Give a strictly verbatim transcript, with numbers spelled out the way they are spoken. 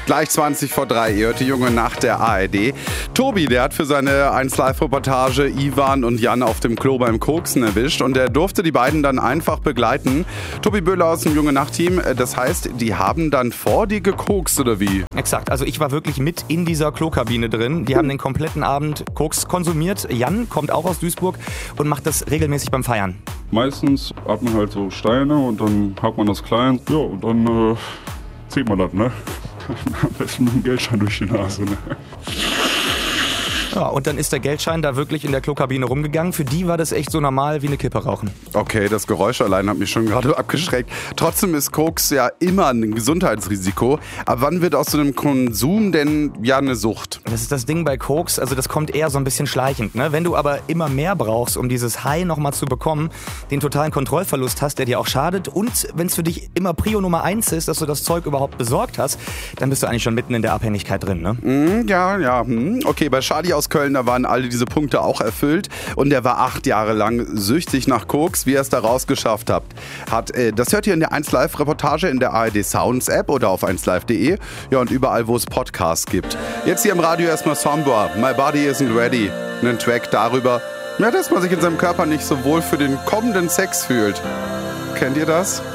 Gleich zwanzig vor drei, ihr hört die junge Nacht der A R D. Tobi, der hat für seine eins Live-Reportage Ivan und Jan auf dem Klo beim Koksen erwischt und der durfte die beiden dann einfach begleiten. Tobi Böhler aus dem junge Nacht-Team, das heißt, die haben dann vor dir gekokst oder wie? Exakt, also ich war wirklich mit in dieser Klokabine drin. Die haben den kompletten Abend Koks konsumiert. Jan kommt auch aus Duisburg und macht das regelmäßig beim Feiern. Meistens hat man halt so Steine und dann hat man das klein. Ja, und dann äh, zieht man das, ne? Am besten mit dem Geldschein durch die Nase, ne? Ja, und dann ist der Geldschein da wirklich in der Klokabine rumgegangen. Für die war das echt so normal wie eine Kippe rauchen. Okay, das Geräusch allein hat mich schon gerade abgeschreckt. Trotzdem ist Koks ja immer ein Gesundheitsrisiko. Aber wann wird aus so einem Konsum denn ja eine Sucht? Das ist das Ding bei Koks, also das kommt eher so ein bisschen schleichend. Ne? Wenn du aber immer mehr brauchst, um dieses High nochmal zu bekommen, den totalen Kontrollverlust hast, der dir auch schadet und wenn es für dich immer Prio Nummer eins ist, dass du das Zeug überhaupt besorgt hast, dann bist du eigentlich schon mitten in der Abhängigkeit drin. Ne? Mm, ja, ja. Hm. Okay, bei Charlie aus Köln, da waren alle diese Punkte auch erfüllt und er war acht Jahre lang süchtig nach Koks. Wie er es da rausgeschafft hat, hat äh, das hört ihr in der eins Live-Reportage in der A R D Sounds App oder auf eins live punkt de. Ja, und überall, wo es Podcasts gibt. Jetzt hier im Radio erstmal Sombra, My Body Isn't Ready. Einen Track darüber, ja, dass man sich in seinem Körper nicht so wohl für den kommenden Sex fühlt. Kennt ihr das?